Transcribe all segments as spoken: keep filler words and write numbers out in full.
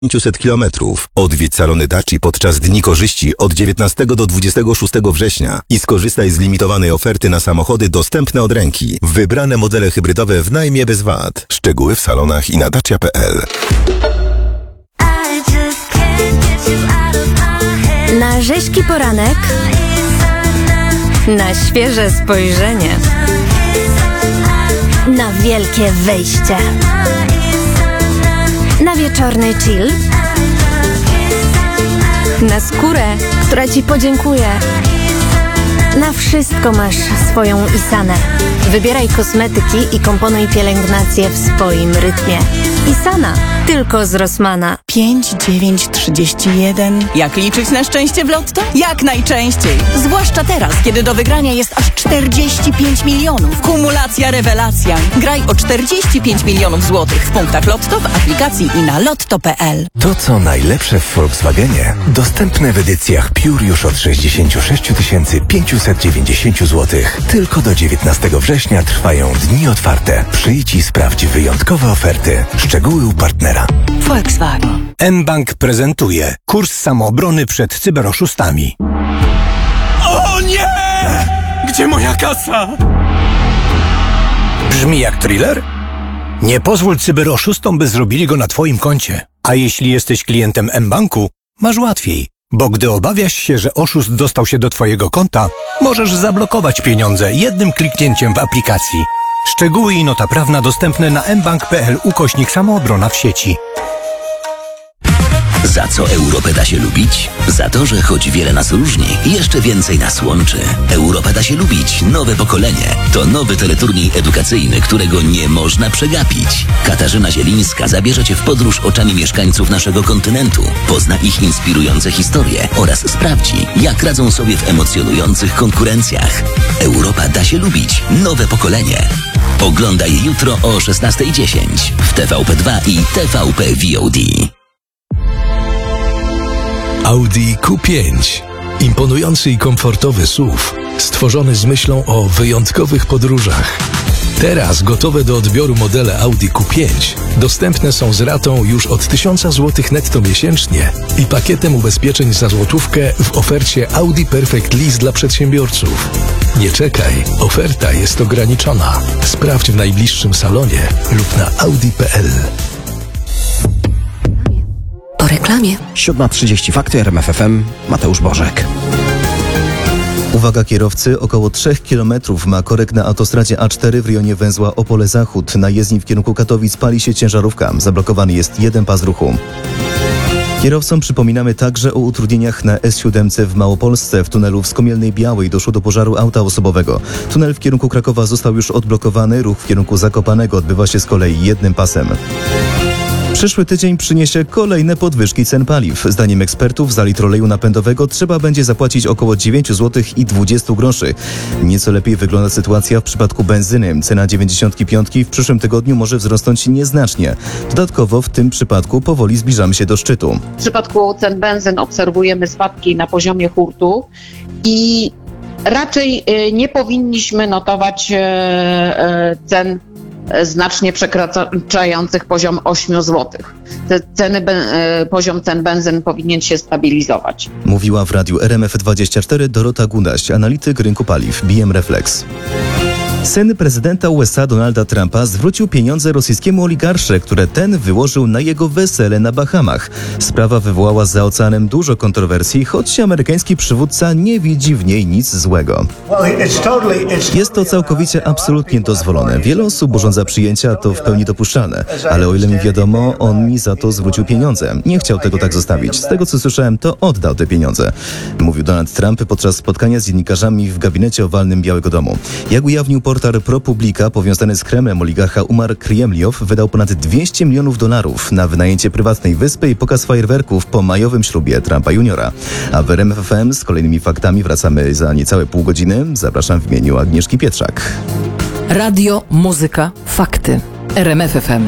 pięćset kilometrów. Odwiedź salony Daci podczas Dni Korzyści od dziewiętnastego do dwudziestego szóstego września i skorzystaj z limitowanej oferty na samochody dostępne od ręki. Wybrane modele hybrydowe w najmie bez V A T. Szczegóły w salonach i na dacia kropka p l. Na rzeźki poranek, na świeże spojrzenie, na wielkie wejście, na wieczorny chill, na skórę, która Ci podziękuje. Na wszystko masz swoją Isanę. Wybieraj kosmetyki i komponuj pielęgnację w swoim rytmie. Isana, tylko z Rossmana. pięć dziewięć trzydzieści jeden. Jak liczyć na szczęście w Lotto? Jak najczęściej. Zwłaszcza teraz, kiedy do wygrania jest aż czterdzieści pięć milionów. Kumulacja rewelacja. Graj o czterdzieści pięć milionów złotych w punktach Lotto, w aplikacji i na lotto kropka p l. To, co najlepsze w Volkswagenie, dostępne w edycjach Pure już od sześćdziesiąt sześć tysięcy pięćset dziewięćdziesiąt złotych. Tylko do dziewiętnastego września trwają dni otwarte. Przyjdź i sprawdź wyjątkowe oferty. Szczegóły u partnera. Volkswagen. mBank prezentuje kurs samoobrony przed cyberoszustami. O nie! Gdzie moja kasa? Brzmi jak thriller? Nie pozwól cyberoszustom, by zrobili go na Twoim koncie. A jeśli jesteś klientem mBanku, masz łatwiej. Bo gdy obawiasz się, że oszust dostał się do Twojego konta, możesz zablokować pieniądze jednym kliknięciem w aplikacji. Szczegóły i nota prawna dostępne na mbank kropka p l ukośnik samoobrona w sieci. Za co Europę da się lubić? Za to, że choć wiele nas różni, jeszcze więcej nas łączy. Europę da się lubić. Nowe pokolenie. To nowy teleturniej edukacyjny, którego nie można przegapić. Katarzyna Zielińska zabierze Cię w podróż oczami mieszkańców naszego kontynentu. Pozna ich inspirujące historie oraz sprawdzi, jak radzą sobie w emocjonujących konkurencjach. Europa da się lubić. Nowe pokolenie. Oglądaj jutro o szesnasta dziesięć w T V P dwa i T V P V O D. Audi Q pięć. Imponujący i komfortowy S U V, stworzony z myślą o wyjątkowych podróżach. Teraz gotowe do odbioru modele Audi Q pięć dostępne są z ratą już od tysiąc złotych netto miesięcznie i pakietem ubezpieczeń za złotówkę w ofercie Audi Perfect Lease dla przedsiębiorców. Nie czekaj, oferta jest ograniczona. Sprawdź w najbliższym salonie lub na audi kropka p l. Po reklamie. siódma trzydzieści Fakty, R M F F M, Mateusz Bożek. Uwaga kierowcy, około trzech kilometrów ma korek na autostradzie A cztery w rejonie węzła Opole Zachód. Na jezdni w kierunku Katowic pali się ciężarówka. Zablokowany jest jeden pas ruchu. Kierowcom przypominamy także o utrudnieniach na S siedem w Małopolsce. W tunelu w Skomielnej Białej doszło do pożaru auta osobowego. Tunel w kierunku Krakowa został już odblokowany. Ruch w kierunku Zakopanego odbywa się z kolei jednym pasem. Przyszły tydzień przyniesie kolejne podwyżki cen paliw. Zdaniem ekspertów za litr oleju napędowego trzeba będzie zapłacić około dziewięć złotych i dwadzieścia groszy. Nieco lepiej wygląda sytuacja w przypadku benzyny. Cena dziewięćdziesiątki piątki w przyszłym tygodniu może wzrosnąć nieznacznie. Dodatkowo w tym przypadku powoli zbliżamy się do szczytu. W przypadku cen benzyn obserwujemy spadki na poziomie hurtu i raczej nie powinniśmy notować cen znacznie przekraczających poziom osiem złotych. Te ceny, poziom cen benzyn powinien się stabilizować. Mówiła w radiu R M F dwadzieścia cztery Dorota Gudaś, analityk rynku paliw B M Reflex. Syn prezydenta U S A Donalda Trumpa zwrócił pieniądze rosyjskiemu oligarsze, które ten wyłożył na jego wesele na Bahamach. Sprawa wywołała za oceanem dużo kontrowersji, choć amerykański przywódca nie widzi w niej nic złego. Jest to całkowicie absolutnie dozwolone. Wiele osób urządza przyjęcia, to w pełni dopuszczalne. Ale o ile mi wiadomo, on mi za to zwrócił pieniądze. Nie chciał tego tak zostawić. Z tego co słyszałem, to oddał te pieniądze. Mówił Donald Trump podczas spotkania z dziennikarzami w gabinecie owalnym Białego Domu. Jak ujawnił portal ProPublica, powiązany z Kremlem oligarcha Umar Kryemliow wydał ponad dwieście milionów dolarów na wynajęcie prywatnej wyspy i pokaz fajerwerków po majowym ślubie Trumpa juniora. A w R M F F M z kolejnymi faktami wracamy za niecałe pół godziny. Zapraszam w imieniu Agnieszki Pietrzak. Radio, muzyka, fakty. R M F F M.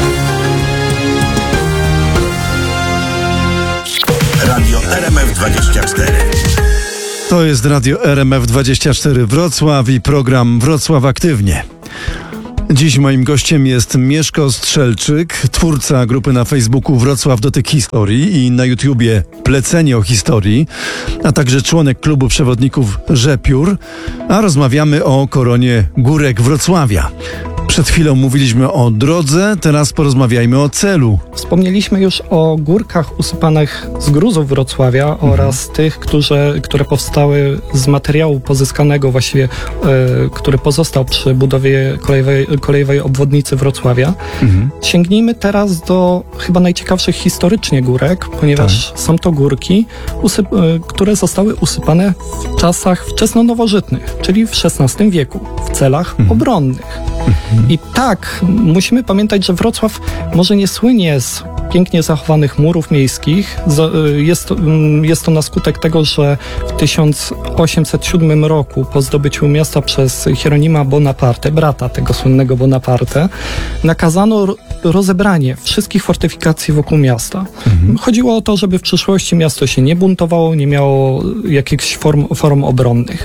Radio R M F dwadzieścia cztery. To jest Radio R M F dwadzieścia cztery Wrocław i program Wrocław Aktywnie. Dziś moim gościem jest Mieszko Strzelczyk, twórca grupy na Facebooku Wrocław Dotyk Historii i na YouTubie Plecenie o Historii, a także członek klubu przewodników Rzepiór, a rozmawiamy o koronie Górek Wrocławia. Przed chwilą mówiliśmy o drodze, teraz porozmawiajmy o celu. Wspomnieliśmy już o górkach usypanych z gruzów Wrocławia mhm. oraz tych, którzy, które powstały z materiału pozyskanego właściwie, e, który pozostał przy budowie kolejowej, kolejowej obwodnicy Wrocławia. Mhm. Sięgnijmy teraz do chyba najciekawszych historycznie górek, ponieważ tak. są to górki, usyp- e, które zostały usypane w czasach wczesnonowożytnych, czyli w szesnastym wieku, w celach mhm. obronnych. Mhm. I tak, musimy pamiętać, że Wrocław może nie słynie z pięknie zachowanych murów miejskich. Jest to, jest to na skutek tego, że w tysiąc osiemset siódmym roku po zdobyciu miasta przez Hieronima Bonaparte, brata tego słynnego Bonaparte, nakazano rozebranie wszystkich fortyfikacji wokół miasta. Mhm. Chodziło o to, żeby w przyszłości miasto się nie buntowało, nie miało jakichś form, form obronnych.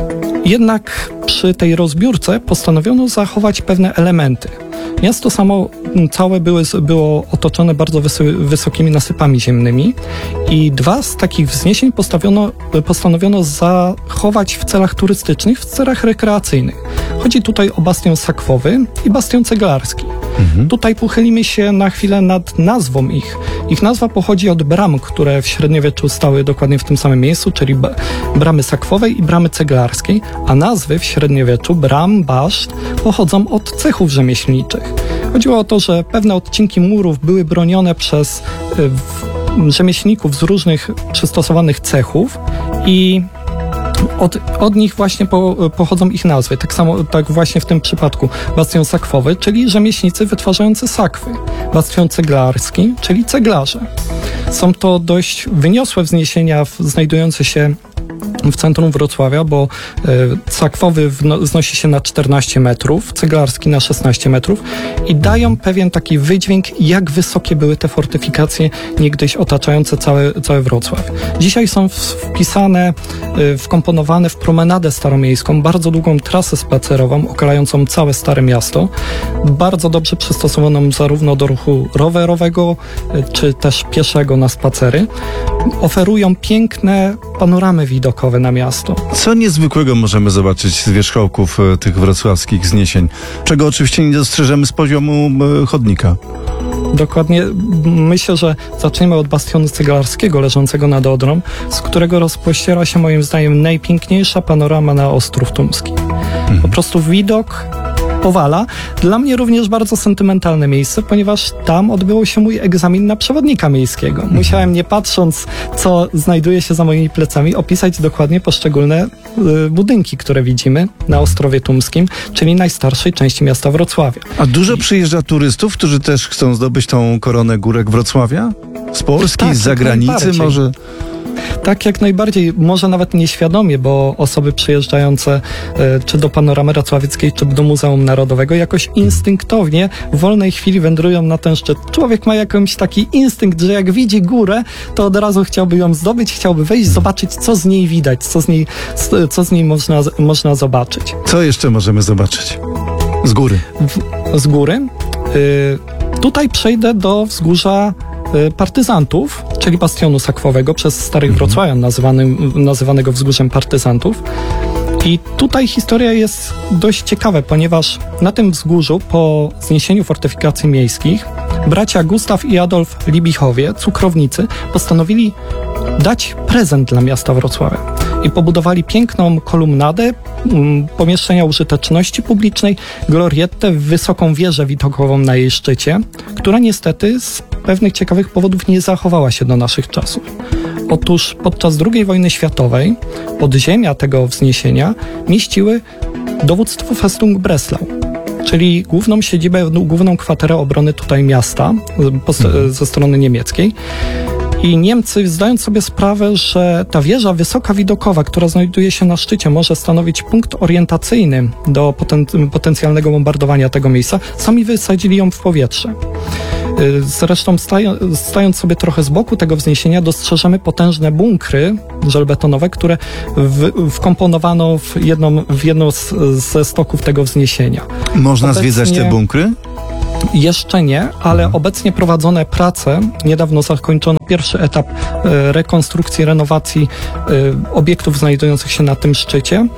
Jednak przy tej rozbiórce postanowiono zachować pewne elementy. Miasto samo całe były, było otoczone bardzo wysy, wysokimi nasypami ziemnymi i dwa z takich wzniesień postawiono, postanowiono zachować w celach turystycznych, w celach rekreacyjnych. Chodzi tutaj o bastion sakwowy i bastion ceglarski. Mhm. Tutaj pochylimy się na chwilę nad nazwą ich. Ich nazwa pochodzi od bram, które w średniowieczu stały dokładnie w tym samym miejscu, czyli b- bramy sakwowej i bramy ceglarskiej, a nazwy w średniowieczu bram, baszt pochodzą od cechów rzemieślniczych. Chodziło o to, że pewne odcinki murów były bronione przez y, w, rzemieślników z różnych przystosowanych cechów i Od, od nich właśnie po, pochodzą ich nazwy. Tak samo, tak właśnie w tym przypadku bastion sakwowy, czyli rzemieślnicy wytwarzający sakwy. Bastion ceglarski, czyli ceglarze. Są to dość wyniosłe wzniesienia w, znajdujące się w centrum Wrocławia, bo e, sakwowy wno, wznosi się na czternaście metrów, ceglarski na szesnaście metrów i dają pewien taki wydźwięk, jak wysokie były te fortyfikacje niegdyś otaczające cały, cały Wrocław. Dzisiaj są w, wpisane, e, wkomponowane w promenadę staromiejską, bardzo długą trasę spacerową, okalającą całe Stare Miasto, bardzo dobrze przystosowaną zarówno do ruchu rowerowego, e, czy też pieszego na spacery. Oferują piękne panoramy widokowe na miasto. Co niezwykłego możemy zobaczyć z wierzchołków e, tych wrocławskich wzniesień, czego oczywiście nie dostrzeżemy z poziomu e, chodnika? Dokładnie. Myślę, że zaczniemy od bastionu ceglarskiego leżącego nad Odrą, z którego rozpościera się moim zdaniem najpiękniejsza panorama na Ostrów Tumski. Mhm. Po prostu widok powala. Dla mnie również bardzo sentymentalne miejsce, ponieważ tam odbył się mój egzamin na przewodnika miejskiego. Musiałem, nie patrząc, co znajduje się za moimi plecami, opisać dokładnie poszczególne y, budynki, które widzimy na Ostrowie Tumskim, czyli najstarszej części miasta Wrocławia. A dużo przyjeżdża turystów, którzy też chcą zdobyć tą koronę Górek Wrocławia? Z Polski, tak, z zagranicy może? Tak, jak najbardziej. Może nawet nieświadomie, bo osoby przyjeżdżające e, czy do Panoramy Racławieckiej, czy do Muzeum Narodowego jakoś instynktownie w wolnej chwili wędrują na ten szczyt. Człowiek ma jakiś taki instynkt, że jak widzi górę, to od razu chciałby ją zdobyć, chciałby wejść, zobaczyć, co z niej widać, co z niej, co z niej można, można zobaczyć. Co jeszcze możemy zobaczyć? Z góry. W, z góry. Y, tutaj przejdę do wzgórza partyzantów, czyli bastionu sakwowego, przez starych mhm. Wrocławian nazywanym, nazywanego wzgórzem partyzantów. I tutaj historia jest dość ciekawa, ponieważ na tym wzgórzu po zniesieniu fortyfikacji miejskich bracia Gustaw i Adolf Libichowie, cukrownicy, postanowili dać prezent dla miasta Wrocławia i pobudowali piękną kolumnadę, um, pomieszczenia użyteczności publicznej, glorietę, wysoką wieżę widokową na jej szczycie, która niestety z pewnych ciekawych powodów nie zachowała się do naszych czasów. Otóż podczas drugiej wojny światowej podziemia tego wzniesienia mieściły dowództwo Festung Breslau, czyli główną siedzibę, główną kwaterę obrony tutaj miasta po, ze strony niemieckiej. I Niemcy, zdając sobie sprawę, że ta wieża wysoka widokowa, która znajduje się na szczycie, może stanowić punkt orientacyjny do poten- potencjalnego bombardowania tego miejsca, sami wysadzili ją w powietrze. Zresztą stają, stając sobie trochę z boku tego wzniesienia, dostrzeżemy potężne bunkry żelbetonowe, które w, wkomponowano w jedną, w jedną z, ze stoków tego wzniesienia. Można Obecnie zwiedzać te bunkry? Jeszcze nie, ale mhm. obecnie prowadzone prace, niedawno zakończono pierwszy etap e, rekonstrukcji, renowacji e, obiektów znajdujących się na tym szczycie.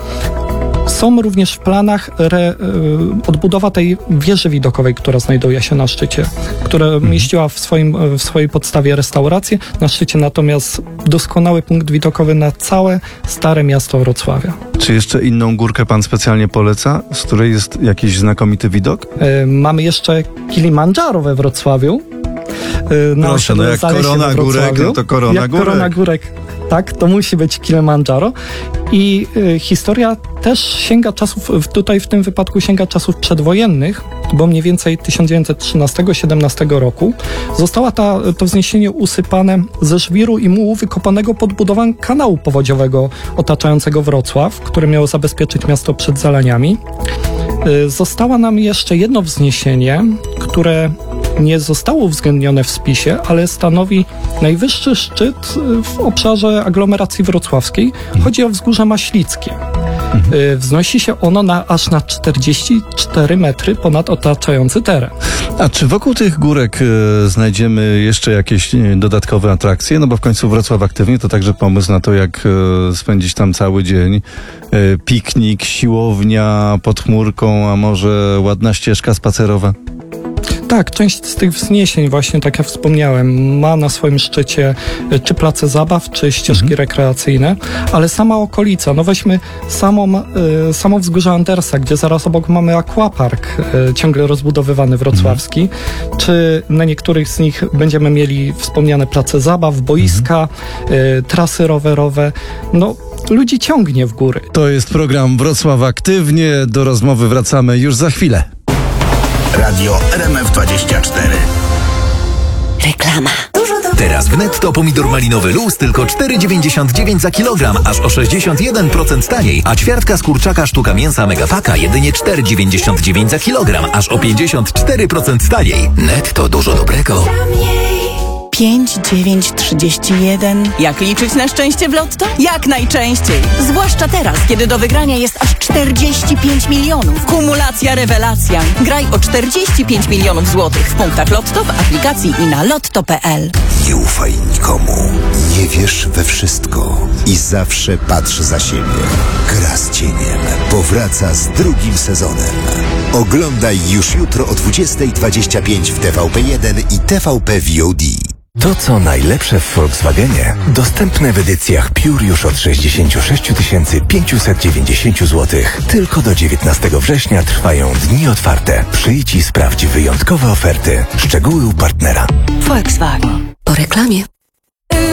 Są również w planach re, y, odbudowa tej wieży widokowej, która znajduje się na szczycie, która mhm. mieściła w, swoim, w swojej podstawie restaurację. Na szczycie natomiast doskonały punkt widokowy na całe stare miasto Wrocławia. Czy jeszcze inną górkę pan specjalnie poleca, z której jest jakiś znakomity widok? Y, mamy jeszcze Kilimandżaro we Wrocławiu. Y, na Proszę, no jak korona górek, no to korona jak górek. korona górek. Tak, to musi być Kilimandżaro. I y, historia też sięga czasów, tutaj w tym wypadku sięga czasów przedwojennych, bo mniej więcej tysiąc dziewięćset trzynastego do siedemnastego roku została ta, to wzniesienie usypane ze żwiru i mułu wykopanego pod budową kanału powodziowego otaczającego Wrocław, które miało zabezpieczyć miasto przed zalaniami. Y, została nam jeszcze jedno wzniesienie, które nie zostało uwzględnione w spisie, ale stanowi najwyższy szczyt w obszarze aglomeracji wrocławskiej. Chodzi o Wzgórze Maślickie. Mhm. Wznosi się ono na, aż na czterdzieści cztery metry ponad otaczający teren. A czy wokół tych górek e, znajdziemy jeszcze jakieś e, dodatkowe atrakcje? No bo w końcu Wrocław Aktywnie to także pomysł na to, jak e, spędzić tam cały dzień. E, piknik, siłownia pod chmurką, a może ładna ścieżka spacerowa? Tak, część z tych wzniesień właśnie, tak jak wspomniałem, ma na swoim szczycie czy place zabaw, czy ścieżki mhm. rekreacyjne, ale sama okolica, no weźmy samą, y, samo wzgórze Andersa, gdzie zaraz obok mamy aquapark, y, ciągle rozbudowywany wrocławski, mhm. czy na niektórych z nich będziemy mieli wspomniane place zabaw, boiska, mhm. y, trasy rowerowe, no ludzi ciągnie w góry. To jest program Wrocław Aktywnie, do rozmowy wracamy już za chwilę. Radio R M F dwadzieścia cztery. Reklama. Teraz w Netto pomidor malinowy luz tylko cztery dziewięćdziesiąt dziewięć za kilogram, aż o sześćdziesiąt jeden procent taniej, a ćwiartka z kurczaka sztuka mięsa Megapaka jedynie cztery dziewięćdziesiąt dziewięć za kilogram, aż o pięćdziesiąt cztery procent taniej. Netto, dużo dobrego. pięć, dziewięć, trzydzieści jeden. Jak liczyć na szczęście w Lotto? Jak najczęściej. Zwłaszcza teraz, kiedy do wygrania jest aż czterdzieści pięć milionów. Kumulacja rewelacja. Graj o czterdzieści pięć milionów złotych w punktach Lotto, w aplikacji i na lotto kropka p l. Nie ufaj nikomu. Nie wierz we wszystko. I zawsze patrz za siebie. Gra z cieniem powraca z drugim sezonem. Oglądaj już jutro o dwudziestej dwadzieścia pięć w T V P jeden i T V P V O D. To, co najlepsze w Volkswagenie, dostępne w edycjach Pure już od sześćdziesiąt sześć tysięcy pięćset dziewięćdziesiąt złotych. Tylko do dziewiętnastego września trwają dni otwarte. Przyjdź i sprawdź wyjątkowe oferty. Szczegóły u partnera. Volkswagen. Po reklamie.